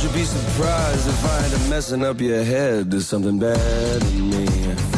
Would you be surprised if I end up messing up your head? There's something bad in me.